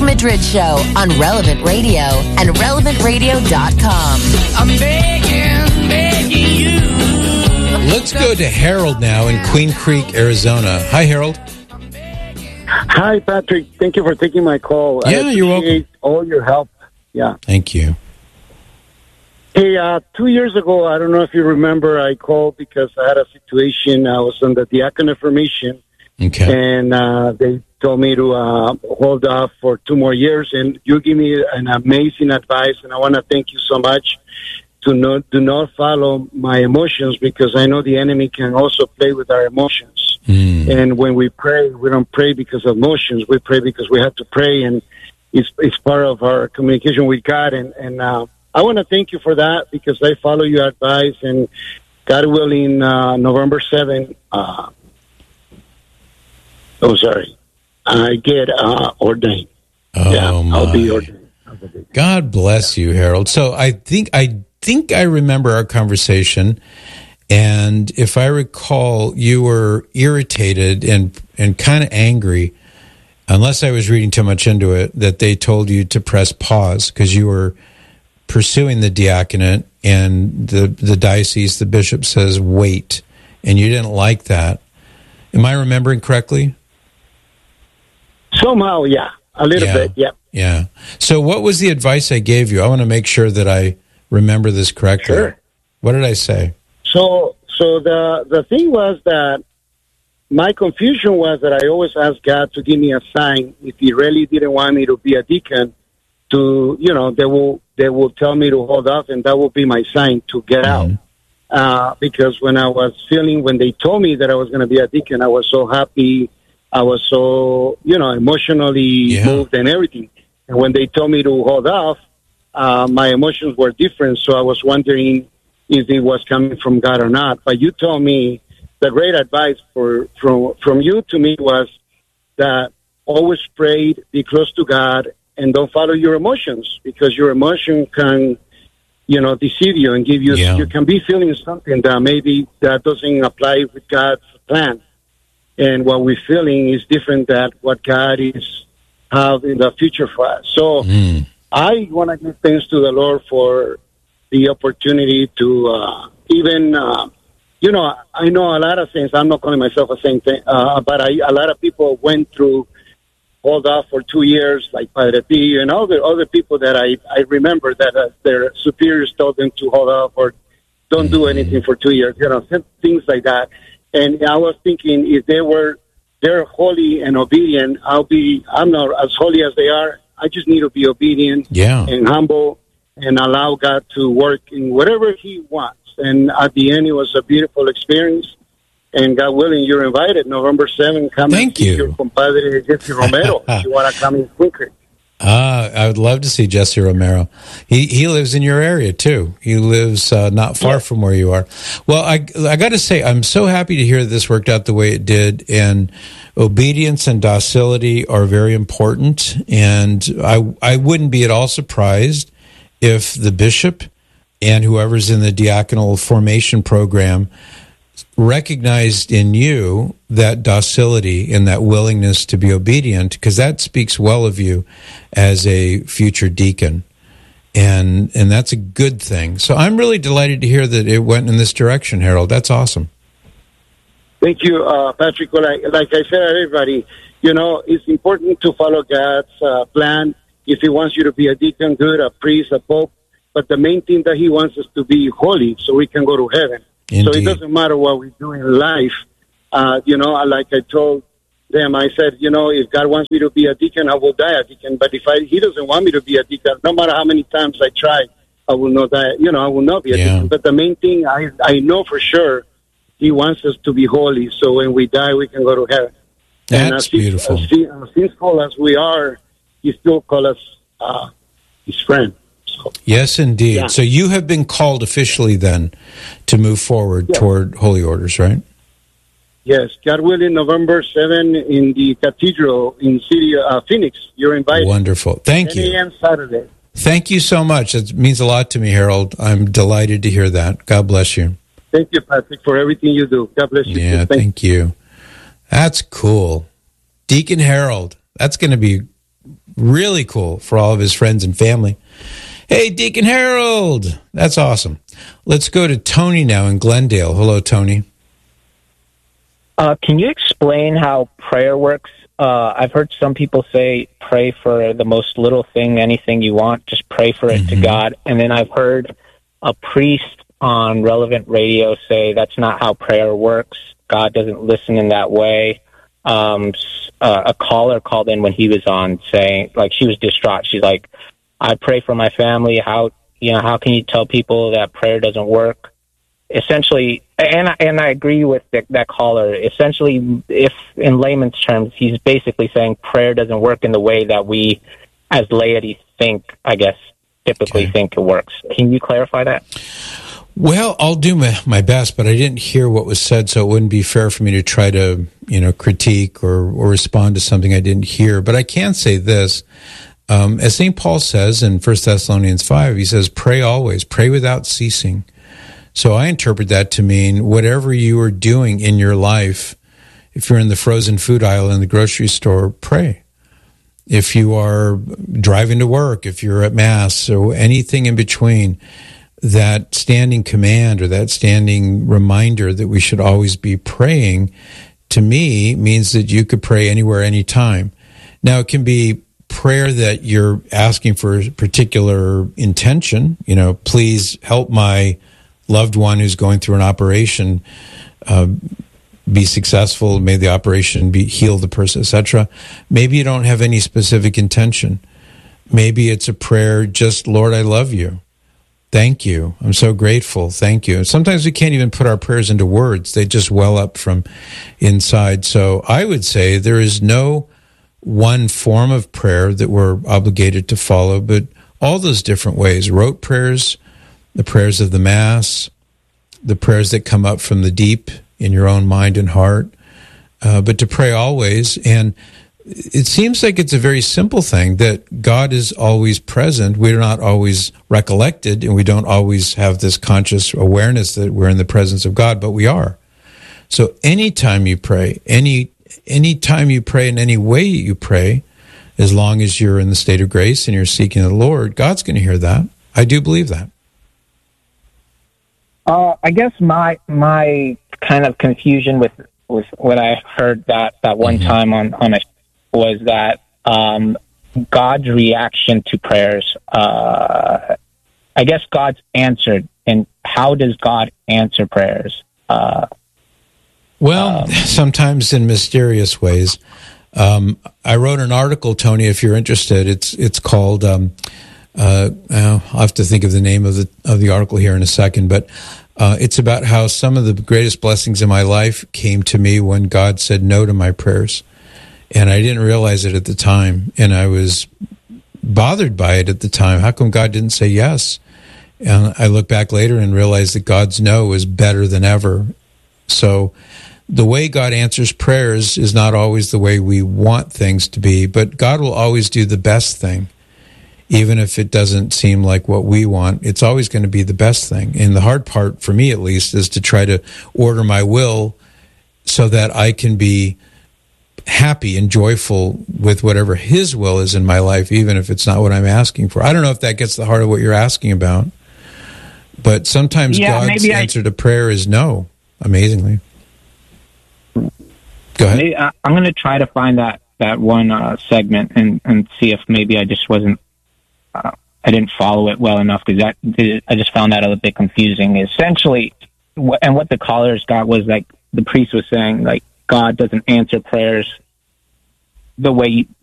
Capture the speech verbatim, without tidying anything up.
Madrid Show on Relevant Radio and relevant radio dot com. I'm begging, begging you. Let's go to Harold now in Queen Creek, Arizona. Hi, Harold. Hi, Patrick. Thank you for taking my call. Yeah, I you're welcome. appreciate all your help. Yeah. Thank you. Hey, uh, two years ago, I don't know if you remember, I called because I had a situation. I was on the diaconate formation, Okay. and uh, they told me to uh, hold off for two more years. And you give me an amazing advice, and I want to thank you so much. To not do not follow my emotions, because I know the enemy can also play with our emotions. Mm. And when we pray, we don't pray because of emotions. We pray because we have to pray, and it's it's part of our communication with God. And and uh, I want to thank you for that, because I follow your advice. And God willing, uh, November seventh. Uh, oh, sorry, I get uh, ordained. Oh, yeah, my. I'll be ordained. God bless you, Harold. So I think I think I remember our conversation, and if I recall, you were irritated and and kind of angry, unless I was reading too much into it, that they told you to press pause because you were pursuing the diaconate, and the the diocese, the bishop says wait, and you didn't like that. Am I remembering correctly? Somehow, yeah, a little Yeah. bit, yeah. Yeah. So what was the advice I gave you? I want to make sure that I remember this correctly. Sure. What did I say? So, so the the thing was that my confusion was that I always asked God to give me a sign if He really didn't want me to be a deacon. To you know, they will they will tell me to hold off, and that will be my sign to get Mm-hmm. out. Uh, because when I was feeling, when they told me that I was going to be a deacon, I was so happy. I was so you know emotionally Yeah. moved and everything. And when they told me to hold off, uh, my emotions were different. So I was wondering if it was coming from God or not. But you told me the great advice for from from you to me was that always pray, be close to God, and don't follow your emotions, because your emotion can, you know, deceive you and give you. Yeah. You can be feeling something that maybe that doesn't apply with God's plan, and what we're feeling is different than what God is have in the future for us. So Mm. I want to give thanks to the Lord for the opportunity to uh, even, uh, you know, I know a lot of things. I'm not calling myself a saint, uh, but I, a lot of people went through hold off for two years, like Padre P and all the other people that I, I remember that uh, their superiors told them to hold off or don't do anything for two years, you know, things like that. And I was thinking if they were they're holy and obedient, I'll be, I'm not as holy as they are. I just need to be obedient Yeah. and humble and allow God to work in whatever He wants. And at the end, it was a beautiful experience. And God willing, you're invited November seventh. Come Thank and see you. your compadre Jesse Romero if you want to come in quicker. Ah, I would love to see Jesse Romero. He he lives in your area too. He lives uh, not far Yeah. from where you are. Well, I I got to say, I'm so happy to hear this worked out the way it did. And obedience and docility are very important. And I I wouldn't be at all surprised if the bishop and whoever's in the diaconal formation program recognized in you that docility and that willingness to be obedient, because that speaks well of you as a future deacon, and and that's a good thing. So I'm really delighted to hear that it went in this direction, Harold. That's awesome. Thank you, uh, Patrick. Well, like, like I said, everybody, you know, it's important to follow God's uh, plan. If He wants you to be a deacon, good, a priest, a pope, but the main thing that He wants us to be holy so we can go to heaven. Indeed. So it doesn't matter what we do in life. Uh, you know, like I told them, I said, you know, if God wants me to be a deacon, I will die a deacon. But if I, He doesn't want me to be a deacon, no matter how many times I try, I will not die. You know, I will not be a Yeah. deacon. But the main thing, I, I know for sure, He wants us to be holy. So when we die, we can go to heaven. And That's as he- beautiful. As, he- as sinful as we are, He still calls us uh, His friend. So, Yes, indeed. Yeah. So you have been called officially then to move forward Yeah. toward holy orders, right? yes, God willing, November seventh in the cathedral in city uh, Phoenix. You're invited. Wonderful. Thank ten you. a.m. Saturday. Thank you so much. It means a lot to me, Harold. I'm delighted to hear that. God bless you. Thank you, Patrick, for everything you do. God bless you. Yeah, too. Thank thank you. That's cool. Deacon Harold. That's going to be Really cool for all of his friends and family. Hey, Deacon Harold. That's awesome. Let's go to Tony now in Glendale. Hello, Tony. Uh, can you explain how prayer works? Uh, I've heard some people say, pray for the most little thing, anything you want, just pray for it mm-hmm. to God. And then I've heard a priest on Relevant Radio say that's not how prayer works. God doesn't listen in that way. Um, uh, a caller called in when he was on saying, like, she was distraught. She's like, I pray for my family. How, you know, how can you tell people that prayer doesn't work? Essentially, and I, and I agree with the, that caller. Essentially, if in layman's terms, he's basically saying prayer doesn't work in the way that we, as laity, think. I guess typically okay. think it works. Can you clarify that? Well, I'll do my, my best, but I didn't hear what was said, so it wouldn't be fair for me to try to, you know, critique or, or respond to something I didn't hear. But I can say this. Um, as Saint Paul says in First Thessalonians five, he says, pray always, pray without ceasing. So I interpret that to mean whatever you are doing in your life, if you're in the frozen food aisle in the grocery store, pray. If you are driving to work, if you're at Mass, or anything in between, that standing command or that standing reminder that we should always be praying, to me, means that you could pray anywhere, anytime. Now, it can be prayer that you're asking for a particular intention. You know, please help my loved one who's going through an operation uh, be successful. May the operation be heal the person, et cetera. Maybe you don't have any specific intention. Maybe it's a prayer, just, Lord, I love you. Thank you. I'm so grateful. Thank you. Sometimes we can't even put our prayers into words. They just well up from inside. So I would say there is no one form of prayer that we're obligated to follow, but all those different ways, rote prayers, the prayers of the Mass, the prayers that come up from the deep in your own mind and heart, uh, but to pray always. And it seems like it's a very simple thing that God is always present. We're not always recollected, and we don't always have this conscious awareness that we're in the presence of God, but we are. So anytime you pray, any any time you pray in any way you pray, as long as you're in the state of grace and you're seeking the Lord, God's going to hear that. I do believe that. Uh, I guess my my kind of confusion with, with what I heard that, that one mm-hmm. time on, on a was that um, God's reaction to prayers, uh, I guess God's answered. And how does God answer prayers? Uh, well, um, sometimes in mysterious ways. Um, I wrote an article, Tony, if you're interested. It's it's called, um, uh, I'll have to think of the name of the of the article here in a second, but uh, it's about how some of the greatest blessings in my life came to me when God said no to my prayers. And I didn't realize it at the time, and I was bothered by it at the time. How come God didn't say yes? And I look back later and realize that God's no is better than ever. So the way God answers prayers is not always the way we want things to be, but God will always do the best thing. Even if it doesn't seem like what we want, it's always going to be the best thing. And the hard part, for me at least, is to try to order my will so that I can be happy and joyful with whatever His will is in my life, even if it's not what I'm asking for. I don't know if that gets the heart of what you're asking about, but sometimes yeah, God's answer I, to prayer is no, amazingly. Go ahead. Maybe, I'm going to try to find that, that one uh, segment and, and see if maybe I just wasn't, uh, I didn't follow it well enough, because that I just found that a little bit confusing. Essentially, and what the callers got was like, the priest was saying, like, God doesn't answer prayers the way